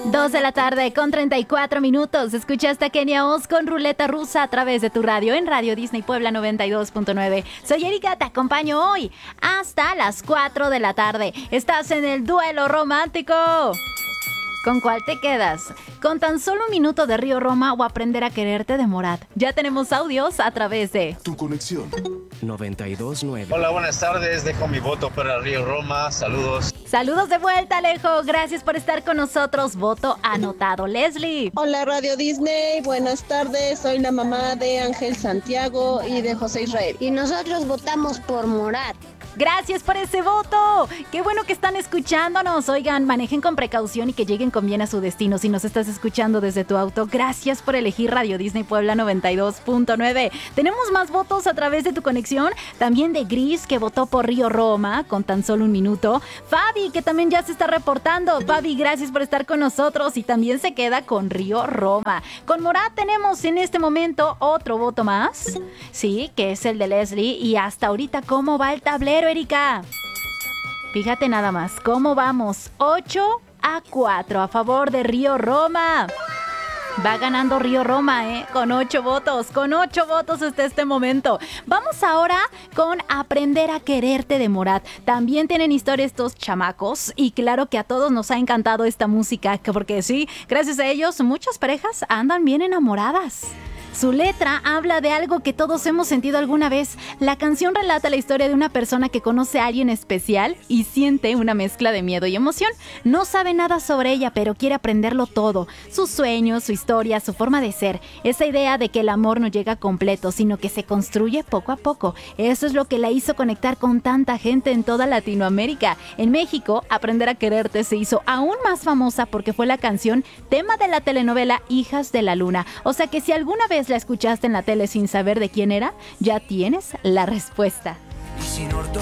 2 de la tarde con 34 minutos. Escuchaste a Kenia Oz con Ruleta Rusa a través de tu radio en Radio Disney Puebla 92.9. Soy Erika, te acompaño hoy hasta las 4 de la tarde. Estás en el duelo romántico. ¿Con cuál te quedas? ¿Con tan solo un minuto de Río Roma o Aprender a quererte de Morat? Ya tenemos audios a través de Tu conexión 92.9. Hola, buenas tardes. Dejo mi voto para Río Roma. Saludos. Saludos de vuelta, Alejo. Gracias por estar con nosotros. Voto anotado. Leslie. Hola, Radio Disney. Buenas tardes. Soy la mamá de Ángel Santiago y de José Israel. Y nosotros votamos por Morat. Gracias por ese voto. Qué bueno que están escuchándonos. Oigan, manejen con precaución y que lleguen con bien a su destino. Si nos estás escuchando desde tu auto, gracias por elegir Radio Disney Puebla 92.9. Tenemos más votos a través de tu conexión. También de Gris, que votó por Río Roma con tan solo un minuto. Fabi, que también ya se está reportando. Fabi, gracias por estar con nosotros. Y también se queda con Río Roma. Con Morat tenemos en este momento otro voto más. Sí, que es el de Leslie. Y hasta ahorita, ¿cómo va el tablero, Erika? Fíjate nada más, ¿cómo vamos? 8-4 a favor de Río Roma. Va ganando Río Roma, con 8 votos. Con 8 votos hasta este momento. Vamos ahora con Aprender a quererte de Morat. También tienen historia estos chamacos. Y claro que a todos nos ha encantado esta música. Porque sí, gracias a ellos, muchas parejas andan bien enamoradas. Su letra habla de algo que todos hemos sentido alguna vez. La canción relata la historia de una persona que conoce a alguien especial y siente una mezcla de miedo y emoción. No sabe nada sobre ella, pero quiere aprenderlo todo. Sus sueños, su historia, su forma de ser. Esa idea de que el amor no llega completo, sino que se construye poco a poco. Eso es lo que la hizo conectar con tanta gente en toda Latinoamérica. En México, Aprender a quererte se hizo aún más famosa porque fue la canción tema de la telenovela Hijas de la Luna. O sea que si alguna vez la escuchaste en la tele sin saber de quién era, ya tienes la respuesta.